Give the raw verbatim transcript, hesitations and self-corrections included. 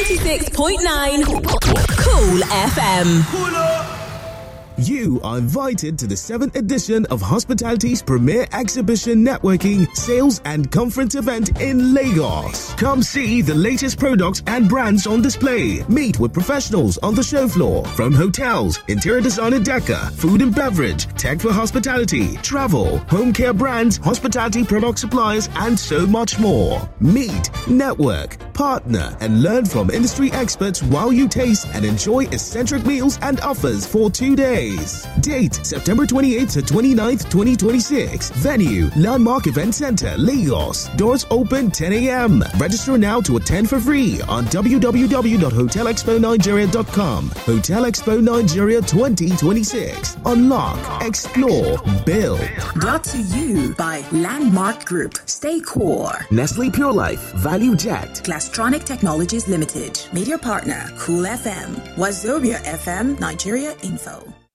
ninety-six point nine Cool F M. You are invited to the seventh edition of Hospitality's premier exhibition, networking, sales and conference event in Lagos. Come see the latest products and brands on display. Meet with professionals on the show floor from hotels, interior design and decor, food and beverage, tech for hospitality, travel, home care brands, hospitality product suppliers, and so much more. Meet, network, partner, and learn from industry experts while you taste and enjoy eccentric meals and offers for two days. Date September twenty-eighth to twenty-ninth, twenty twenty-six. Venue Landmark Event Center, Lagos. Doors open ten a.m. Register now to attend for free on w w w dot hotel expo nigeria dot com. Hotel Expo Nigeria twenty twenty-six. Unlock, explore, build. Brought to you by Landmark Group. Stay core. Nestle Pure Life, Value Jet. Glastronic Technologies Limited. Media partner Cool F M. Wazobia F M Nigeria Info.